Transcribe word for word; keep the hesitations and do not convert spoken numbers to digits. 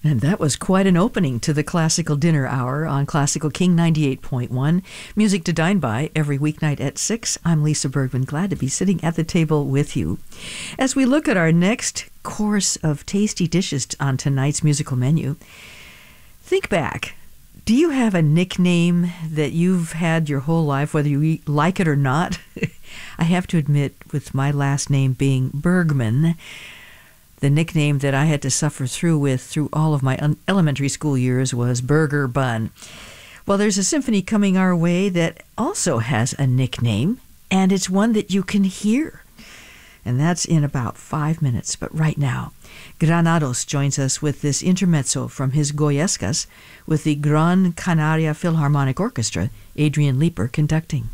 And that was quite an opening to the Classical Dinner Hour on Classical King ninety-eight point one. Music to dine by every weeknight at six. I'm Lisa Bergman, glad to be sitting at the table with you. As we look at our next course of tasty dishes on tonight's musical menu, think back. Do you have a nickname that you've had your whole life, whether you like it or not? I have to admit, with my last name being Bergman, the nickname that I had to suffer through with through all of my un- elementary school years was Burger Bun. Well, there's a symphony coming our way that also has a nickname, and it's one that you can hear. And that's in about five minutes. But right now, Granados joins us with this intermezzo from his Goyescas with the Gran Canaria Philharmonic Orchestra, Adrian Leeper conducting.